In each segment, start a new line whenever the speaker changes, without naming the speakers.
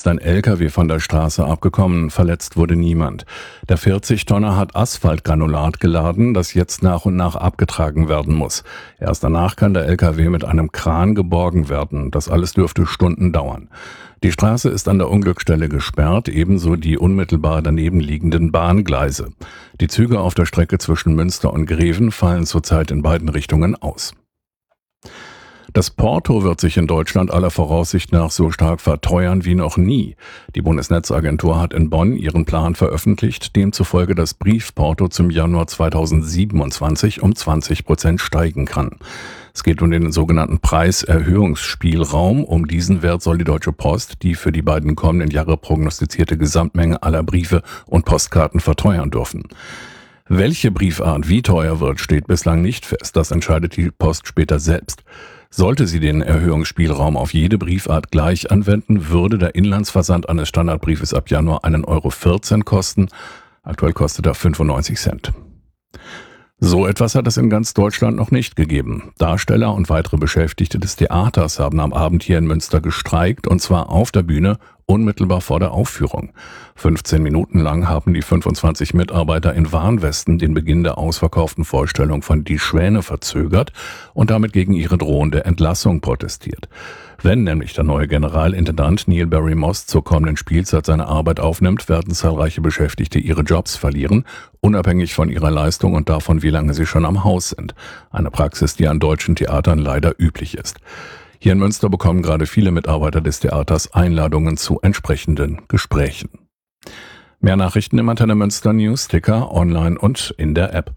ist ein LKW von der Straße abgekommen. Verletzt wurde niemand. Der 40-Tonner hat Asphaltgranulat geladen, das jetzt nach und nach abgetragen werden muss. Erst danach kann der LKW mit einem Kran geborgen werden. Das alles dürfte Stunden dauern. Die Straße ist an der Unglücksstelle gesperrt, ebenso die unmittelbar daneben liegenden Bahngleise. Die Züge auf der Strecke zwischen Münster und Greven fallen zurzeit in beiden Richtungen aus. Das Porto wird sich in Deutschland aller Voraussicht nach so stark verteuern wie noch nie. Die Bundesnetzagentur hat in Bonn ihren Plan veröffentlicht, demzufolge das Briefporto zum Januar 2027 um 20% steigen kann. Es geht um den sogenannten Preiserhöhungsspielraum. Um diesen Wert soll die Deutsche Post die für die beiden kommenden Jahre prognostizierte Gesamtmenge aller Briefe und Postkarten verteuern dürfen. Welche Briefart wie teuer wird, steht bislang nicht fest. Das entscheidet die Post später selbst. Sollte sie den Erhöhungsspielraum auf jede Briefart gleich anwenden, würde der Inlandsversand eines Standardbriefes ab Januar 1,14 € kosten. Aktuell kostet er 95 Cent. So etwas hat es in ganz Deutschland noch nicht gegeben. Darsteller und weitere Beschäftigte des Theaters haben am Abend hier in Münster gestreikt, und zwar auf der Bühne, unmittelbar vor der Aufführung. 15 Minuten lang haben die 25 Mitarbeiter in Warnwesten den Beginn der ausverkauften Vorstellung von Die Schwäne verzögert und damit gegen ihre drohende Entlassung protestiert. Wenn nämlich der neue Generalintendant Neil Barry Moss zur kommenden Spielzeit seine Arbeit aufnimmt, werden zahlreiche Beschäftigte ihre Jobs verlieren, unabhängig von ihrer Leistung und davon, wie lange sie schon am Haus sind. Eine Praxis, die an deutschen Theatern leider üblich ist. Hier in Münster bekommen gerade viele Mitarbeiter des Theaters Einladungen zu entsprechenden Gesprächen. Mehr Nachrichten im Antenne Münster News-Ticker, online und in der App.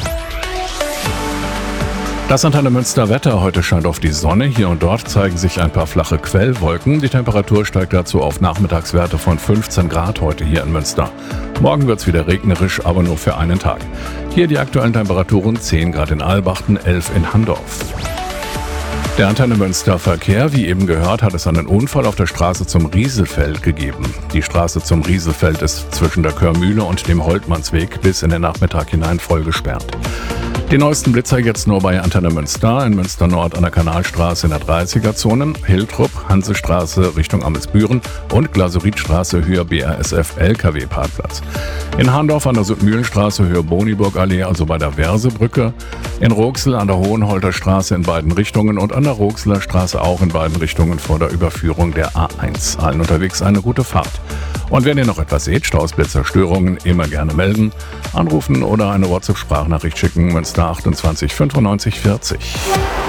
Das Antenne Münster Wetter. Heute scheint auf die Sonne. Hier und dort zeigen sich ein paar flache Quellwolken. Die Temperatur steigt dazu auf Nachmittagswerte von 15 Grad heute hier in Münster. Morgen wird es wieder regnerisch, aber nur für einen Tag. Hier die aktuellen Temperaturen: 10 Grad in Albachten, 11 in Handorf. Der Antenne Münster Verkehr, wie eben gehört, hat es einen Unfall auf der Straße zum Rieselfeld gegeben. Die Straße zum Rieselfeld ist zwischen der Körmühle und dem Holtmannsweg bis in den Nachmittag hinein voll gesperrt. Die neuesten Blitzer jetzt nur bei Antenne Münster, in Münster Nord an der Kanalstraße in der 30er-Zone, Hiltrup, Hansestraße Richtung Amelsbüren und Glasuritstraße Höhe BASF LKW-Parkplatz. In Hahndorf an der Südmühlenstraße Höhe Boniburg-Allee, also bei der Versebrücke, in Roxel an der Hohenholter Straße in beiden Richtungen und an der Roxeler Straße auch in beiden Richtungen vor der Überführung der A1. Allen unterwegs eine gute Fahrt. Und wenn ihr noch etwas seht, Staus, Blitzer, Störungen, immer gerne melden, anrufen oder eine WhatsApp-Sprachnachricht schicken, Münster 28 95 40.